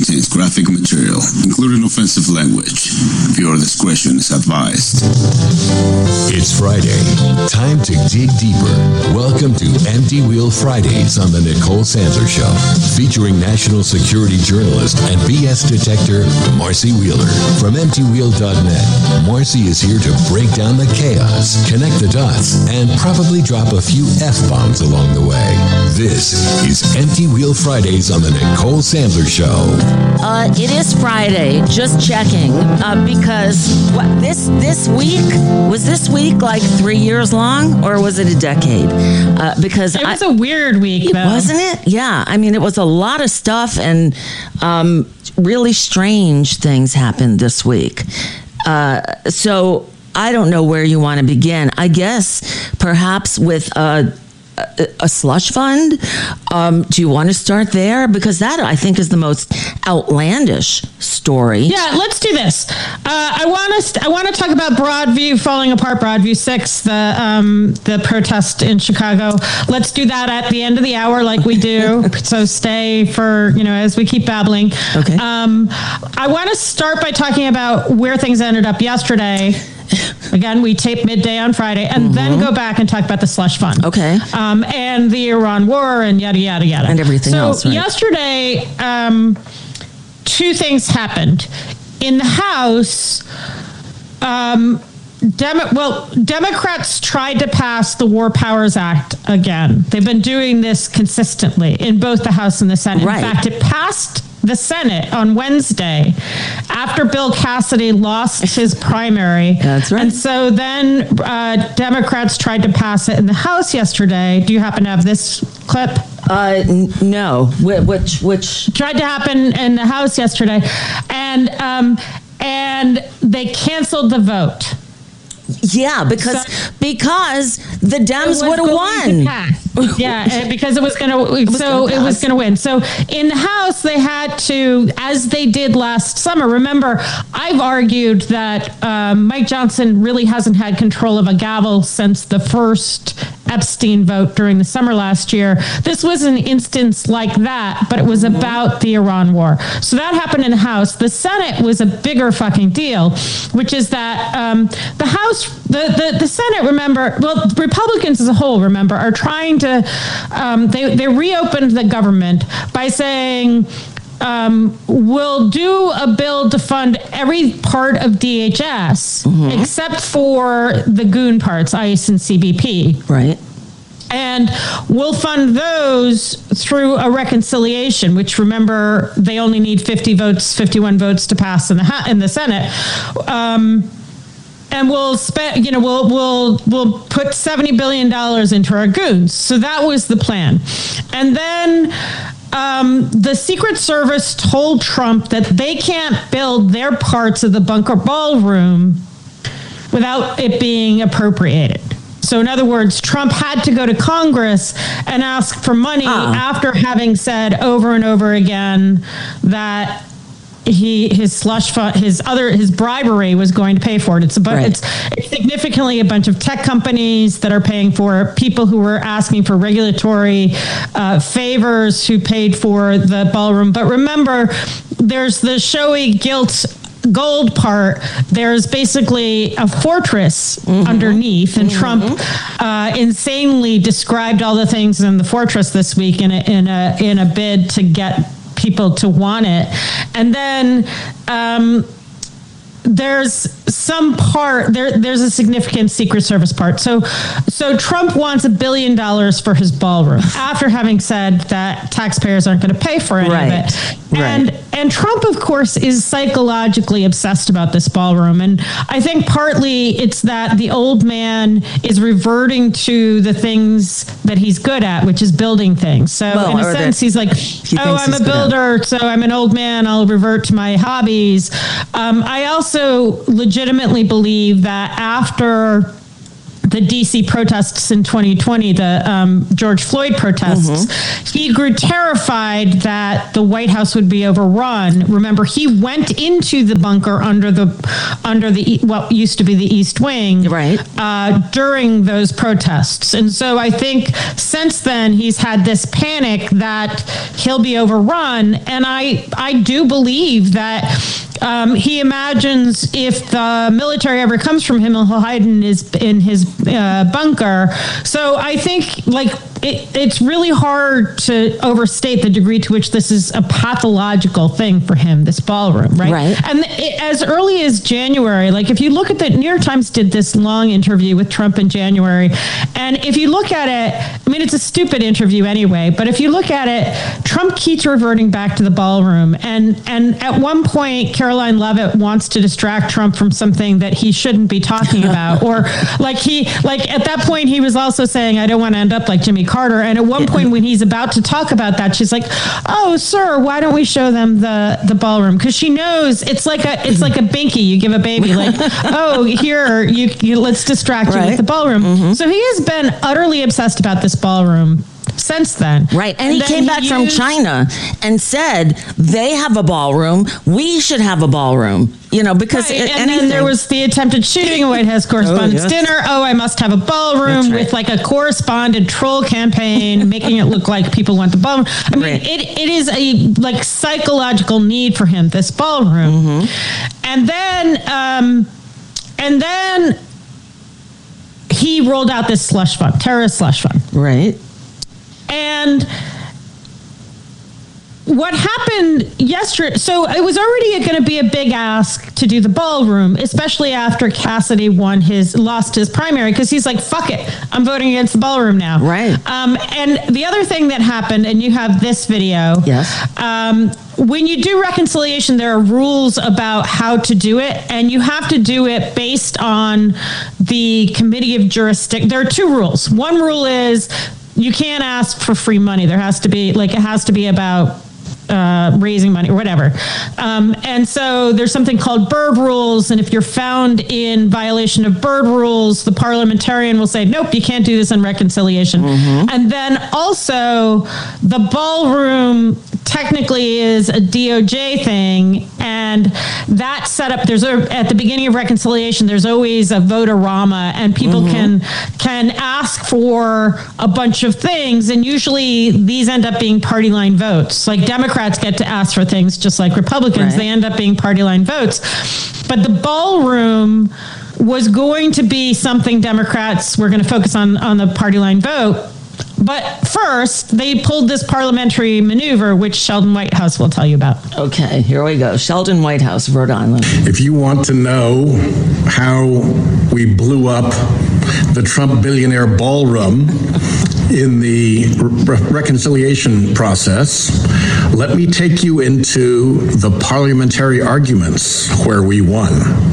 contains graphic material, including offensive language. Viewer discretion is advised. It's Friday. Time to dig deeper. Welcome to Empty Wheel Fridays on the Nicole Sandler Show, featuring national security journalist and BS detector Marcy Wheeler. From EmptyWheel.net, Marcy is here to break down the chaos, connect the dots, and probably drop a few F-bombs along the way. This is Empty Wheel Fridays on the Nicole Sandler Show. It is Friday. Just checking because this week was this week like 3 years long, or was it a decade? Because it was a weird week, though. Wasn't it? Yeah. I mean, it was a lot of stuff, and really strange things happened this week. So I don't know where you want to begin. I guess perhaps with a slush fund. Do you want to start there? Because that, I think, is the most outlandish story. Yeah, let's do this. I want to talk about Broadview falling apart, Broadview 6, the protest in Chicago. Let's do that at the end of the hour like we do. So stay for, as we keep babbling. Okay. I want to start by talking about where things ended up yesterday. Again, we tape midday on Friday, and then go back and talk about the slush fund. Okay. And the Iran war and yada, yada, yada. And everything else, right? Yesterday, two things happened. In the House, Democrats tried to pass the War Powers Act again. They've been doing this consistently in both the House and the Senate. Right. In fact, it passed the Senate on Wednesday after Bill Cassidy lost his primary. That's right. And so then Democrats tried to pass it in the House yesterday. Do you happen to have this clip? No. Which Tried to happen in the House yesterday. And they canceled the vote. Yeah, because the Dems would have won. Yeah, because it was going to win. So in the House, they had to, as they did last summer. Remember, I've argued that Mike Johnson really hasn't had control of a gavel since the first Epstein vote during the summer last year. This was an instance like that, but it was about the Iran war. So that happened in the House. The Senate was a bigger fucking deal, which is that the House, the Senate, remember, well, Republicans as a whole, remember, are trying to, they reopened the government by saying, we'll do a bill to fund every part of DHS except for the goon parts, ICE and CBP. Right. And we'll fund those through a reconciliation, which, remember, they only need 51 votes to pass in the Senate. And we'll spend, we'll put $70 billion into our goons. So that was the plan. And then the Secret Service told Trump that they can't build their parts of the bunker ballroom without it being appropriated. So in other words, Trump had to go to Congress and ask for money after having said over and over again that his slush fund, his bribery was going to pay for it. It's significantly a bunch of tech companies that are paying for it, people who were asking for regulatory favors who paid for the ballroom. But remember, there's the showy gold part. There's basically a fortress underneath, and Trump insanely described all the things in the fortress this week in a bid to get people to want it. And then there's some part there's a significant Secret Service part. So Trump wants $1 billion for his ballroom after having said that taxpayers aren't going to pay for any of it. And Trump, of course, is psychologically obsessed about this ballroom. And I think partly it's that the old man is reverting to the things that he's good at, which is building things. So in a sense, he's like, I'm a builder, so I'm an old man, I'll revert to my hobbies. I also legitimately believe that after the DC protests in 2020, the George Floyd protests, he grew terrified that the White House would be overrun. Remember, he went into the bunker under the what used to be the East Wing, right, during those protests. And so I think since then he's had this panic that he'll be overrun. And I do believe that he imagines if the military ever comes from him, he'll hide in his bunker. So I think it's really hard to overstate the degree to which this is a pathological thing for him, this ballroom, right? Right. And as early as January, if you look at the New York Times did this long interview with Trump in January, and if you look at it, I mean, it's a stupid interview anyway, but if you look at it, Trump keeps reverting back to the ballroom. And at one point, Caroline Leavitt wants to distract Trump from something that he shouldn't be talking about. Or at that point, he was also saying, I don't want to end up like Jimmy Carter. And at one point when he's about to talk about that, she's like, oh, sir, why don't we show them the ballroom? Because she knows it's like a binky you give a baby, oh, here, you let's distract you with the ballroom. So he has been utterly obsessed about this ballroom since then. Right. And he came back from China and said, they have a ballroom. We should have a ballroom, because and then there was the attempted shooting, a White House Correspondents' Dinner. Oh, I must have a ballroom with a correspondent troll campaign, making it look like people want the ballroom. I mean, it is a psychological need for him, this ballroom. And then he rolled out this slush fund, terrorist slush fund. Right. And what happened yesterday, so it was already going to be a big ask to do the ballroom, especially after Cassidy lost his primary, because he's like, fuck it, I'm voting against the ballroom now. Right. And the other thing that happened, and you have this video. Yes. When you do reconciliation, there are rules about how to do it, and you have to do it based on the committee of jurisdiction. There are two rules. One rule is you can't ask for free money. There has to be, it has to be about raising money or whatever. And so there's something called Byrd rules. And if you're found in violation of Byrd rules, the parliamentarian will say, nope, you can't do this in reconciliation. And then also the ballroom technically is a DOJ thing. And that setup, at the beginning of reconciliation, there's always a vote-a-rama, and people can ask for a bunch of things. And usually these end up being party line votes. Democrats get to ask for things just like Republicans. They end up being party line votes. But the ballroom was going to be something Democrats were going to focus on the party line vote. But first, they pulled this parliamentary maneuver, which Sheldon Whitehouse will tell you about. Okay, here we go. Sheldon Whitehouse, Rhode Island. If you want to know how we blew up the Trump billionaire ballroom in the reconciliation process, let me take you into the parliamentary arguments where we won.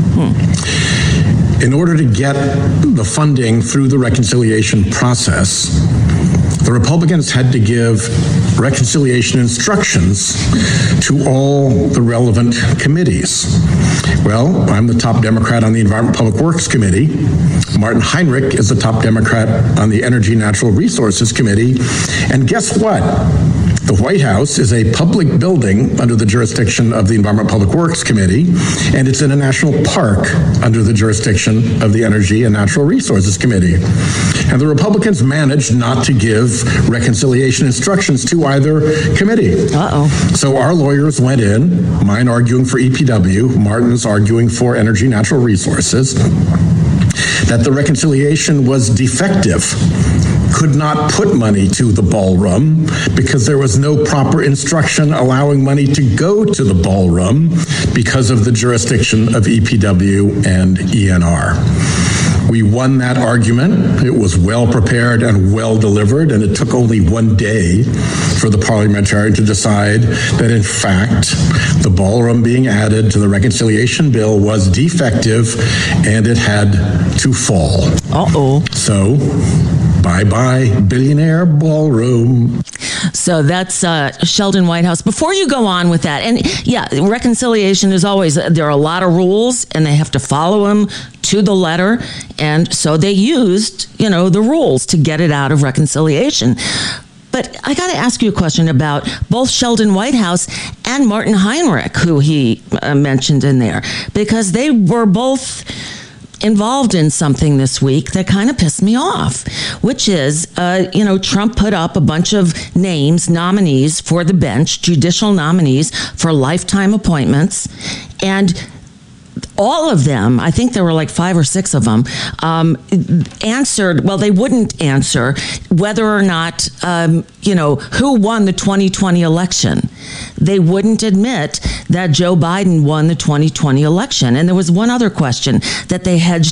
In order to get the funding through the reconciliation process, the Republicans had to give reconciliation instructions to all the relevant committees. Well, I'm the top Democrat on the Environment Public Works Committee. Martin Heinrich is the top Democrat on the Energy Natural Resources Committee. And guess what? The White House is a public building under the jurisdiction of the Environment Public Works Committee, and it's in a national park under the jurisdiction of the Energy and Natural Resources Committee. And the Republicans managed not to give reconciliation instructions to either committee. So our lawyers went in, mine arguing for EPW, Martin's arguing for Energy Natural Resources, that the reconciliation was defective, could not put money to the ballroom because there was no proper instruction allowing money to go to the ballroom because of the jurisdiction of EPW and ENR. We won that argument. It was well prepared and well delivered, and it took only one day for the parliamentarian to decide that, in fact, the ballroom being added to the reconciliation bill was defective and it had to fall. So Bye-bye, billionaire ballroom. So that's Sheldon Whitehouse. Before you go on with that, and yeah, reconciliation is always, there are a lot of rules and they have to follow them to the letter. And so they used, the rules to get it out of reconciliation. But I got to ask you a question about both Sheldon Whitehouse and Martin Heinrich, who he mentioned in there, because they were both involved in something this week that kind of pissed me off, which is, Trump put up a bunch of nominees for the bench, judicial nominees for lifetime appointments, and all of them, I think there were like 5 or 6 of them, they wouldn't answer whether or not, who won the 2020 election. They wouldn't admit that Joe Biden won the 2020 election. And there was one other question that they hedged